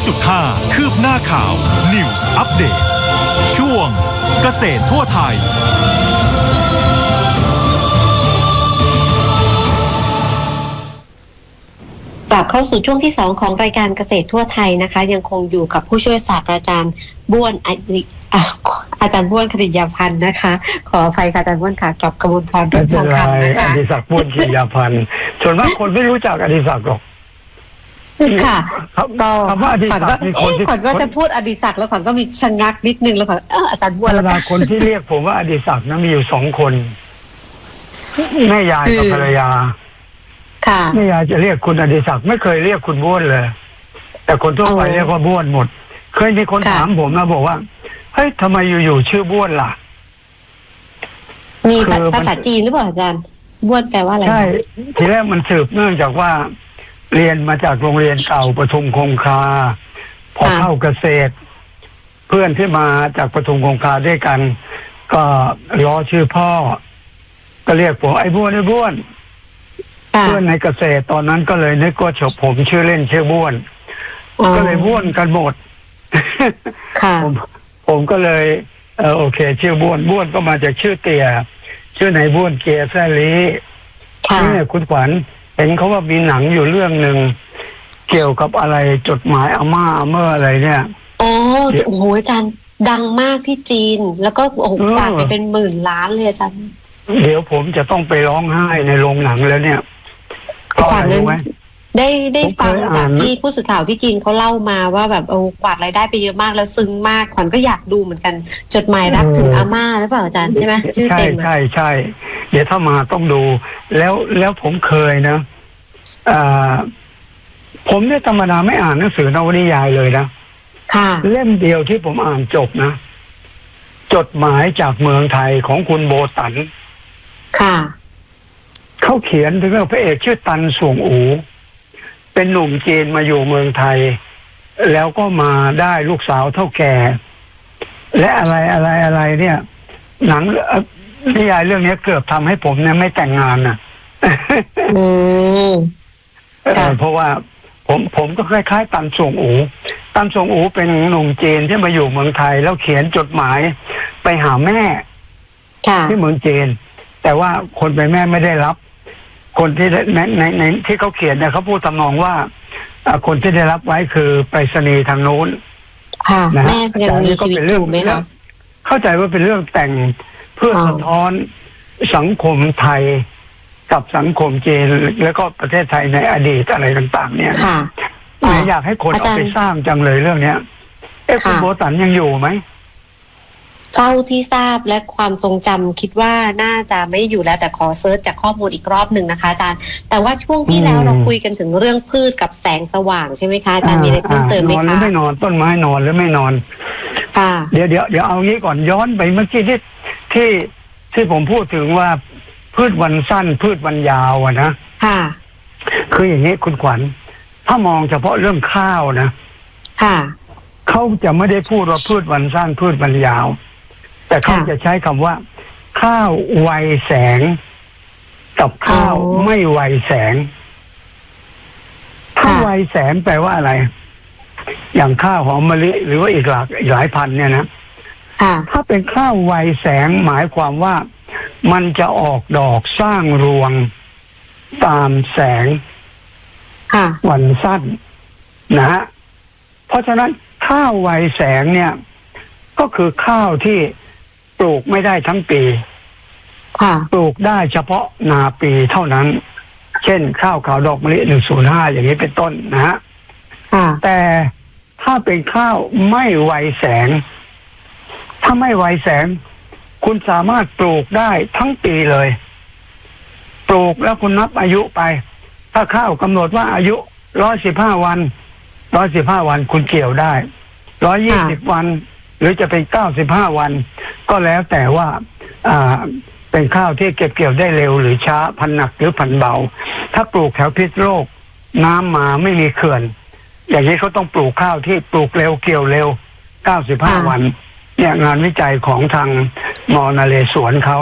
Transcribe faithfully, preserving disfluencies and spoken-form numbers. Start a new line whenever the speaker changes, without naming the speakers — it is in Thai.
จุดห้า คืบหน้าข่าว News Update ช่วงเกษตรทั่วไทย
กลับเข้าสู่ช่วงที่สองของรายการเกษตรทั่วไทยนะคะยังคงอยู่กับผู้ช่วยศาสตราจารย์บ้วนอาจารย์บ้วนคณิยพันธ์นะคะขออภัยค่ะอาจารย์บ้วนค่ะกลับกมลพรรุ่งทองคำนะคะ
อดิศักดิ์บ้วนคณิยพันธ์ส่วนมากคนไม่รู้จักอดิศักดิ์หรอก
ค่ะ
ก็คำว่าอดิศักดิ์มีคนที่
ขวัญก็จะพูดอดิศักดิ์แล้วขวัญก็มีชะงักนิดนึงแล้วขวัญเอออาจารย์บ้วน
เวลาคนที่เรียกผมว่าอดิศักดิ์นะมีอยู่สองคนแม่ยายกับภรรยาแม่ยายจะเรียกคุณอดิศักดิ์ไม่เคยเรียกคุณบ้วนเลยแต่คนทั่วไปเรียกว่าบ้วนหมดเคยมีคนถามผมนะบอกว่าเฮ้ยทำไมอยู่ๆชื่อบ้วนล่ะ
มีภาษาจีนหรือเปล่าอาจารย์บ้วนแปลว่าอะไร
ใช่ทีแรกมันสืบเนื่องจากว่าเรียนมาจากโรงเรียนเก่าปทุมคงคาพอเข้าเกษตรเพื่อนที่มาจากปทุมคงคาด้วยกันก็ล้อชื่อพ่อก็เรียกผมไอ้บ้วนไอ้บ้วนเพื่อนในเกษตรตอนนั้นก็เลยนึกว่าผมชื่อเล่นชื่อบ้วนก็เลยบ้วนกันหมดผมผมก็เลยเออโอเคชื่อบ้วนบ้วนก็มาจากชื่อเตี่ยชื่อไหนบ้วนเกียร์แซ่ลีนี่คุณขวัญเห็นเขาว่ามีหนังอยู่เรื่องหนึ่งเกี่ยวกับอะไรจดหมายอาม่าอาเมื่ออะไรเนี่ย
อ๋อโอ้โหอาจารย์ดังมากที่จีนแล้วก็โอ้โหกว่าไปเป็นหมื่นล้านเลยอาจารย์
เดี๋ยวผมจะต้องไปร้องไห้ในโรงหนังแล้วเนี่ย
ขวัญนั้นได้ได้ฟังจากที่ผู้สื่อข่าวที่จีนเขาเล่ามาว่าแบบโอ้กวาดรายได้ไปเยอะมากแล้วซึ้งมากขวัญก็อยากดูเหมือนกันจดหมายรักถึงอาม่าหรือเปล่าอาจารย์ใช่ไหมชื่อเต็ม
ใช่ใช่ใช่เดี๋ยวถ้ามาต้องดูแล้วแล้วผมเคยนะอ่าผมเนี่ยธรรมดาไม่อ่านหนังสือนวนิยายเลยนะ
ค่ะ
เล่มเดียวที่ผมอ่านจบนะจดหมายจากเมืองไทยของคุณโบตัน
ค่ะ
เขาเขียนถึงพระเอกชื่อตันสวงอูเป็นหนุ่มจีนมาอยู่เมืองไทยแล้วก็มาได้ลูกสาวเท่าแก่และอะไรอะไรอะไรเนี่ยหนังนิยายเรื่องนี้เกือบทำให้ผมเนี่ยไม่แต่งงานน่ะเพราะว่าผมผมก็คล้ายๆตันสวงอูตันสวงอูเป็นหนุ่มจีนที่มาอยู่เมืองไทยแล้วเขียนจดหมายไปหาแม่ที่เมืองจีนแต่ว่าคนเป็นแม่ไม่ได้รับคนที่ในในในที่เขาเขียนเนี่ยเขาพูดทำนองว่าคนที่ได้รับไว้คือไปรษณีย์ทางโน้น
นะแม่ยังมีชีวิตอยู่ไหมคะ
เข้าใจว่าเป็นเรื่องแต่งเพื่อสะท้อนสังคมไทยกับสังคมจีนแล้วก็ประเทศไทยในอดีตอะไรต่างๆเนี่ยอยากให้คนเอาไปสร้างจังเลยเรื่องเนี้ยเอ๊ะคุณโบตันยังอยู่ไหม
เท่าที่ทราบและความทรงจำคิดว่าน่าจะไม่อยู่แล้วแต่ขอเซิร์ชจากข้อมูลอีกรอบหนึ่งนะคะอาจารย์แต่ว่าช่วงที่แล้วเราคุยกันถึงเรื่องพืชกับแสงสว่างใช่ไหมคะอาจารย์มีอะไรเพิ่มเติมไหมคะ
นอนหรือไม่นอนต้นไม้นอนหรือไม่นอน
ค่ะ
เดี๋ยวเดี๋ยวเดี๋ยวเอางี้ก่อนย้อนไปเมื่อกี้ที่ที่ที่ผมพูดถึงว่าพืชวันสั้นพืชวันยาวอะนะ
ค่ะ
คืออย่างนี้คุณขวัญถ้ามองเฉพาะเรื่องข้าวนะ
ค่ะ
เขาจะไม่ได้พูดว่าพืชวันสั้นพืชวันยาวแต่เขาจะใช้คำว่าข้าวไวแสงกับข้าวไม่ไวแสงข้าวไวแสงแปลว่าอะไรอย่างข้าวหอมมะลิหรือว่าอีกหลากอีกหลายพันเนี่ยนะถ้าเป็นข้าวไวแสงหมายความว่ามันจะออกดอกสร้างรวงตามแสงวันสั้นนะฮะเพราะฉะนั้นข้าวไวแสงเนี่ยก็คือข้าวที่ปลูกไม่ได้ทั้งปีปลูกได้เฉพาะนาปีเท่านั้นเช่นข้าวขาวดอกมะลิหนึ่งศูนย์ห้าอย่างนี้เป็นต้นนะฮะแต่ถ้าเป็นข้าวไม่ไวแสงถ้าไม่ไวแสงคุณสามารถปลูกได้ทั้งปีเลยปลูกแล้วคุณนับอายุไปถ้าข้าวกำหนดว่าอายุร้อยสิบห้าวันร้อยสิบห้าวันคุณเกี่ยวได้ร้อยยี่สิบวันหรือจะเป็นเก้าสิบห้าวันก็แล้วแต่ว่าอ่าเป็นข้าวที่เก็บเกี่ยวได้เร็วหรือช้าพันหนักหรือพันเบาถ้าปลูกแถวพิษโลกน้ำมาไม่มีเขื่อนอย่างนี้เขาต้องปลูกข้าวที่ปลูกเร็วเกี่ยวเร็วเก้าสิบห้าวันเนี่ยงานวิจัยของทางมอนาเลสวนเขา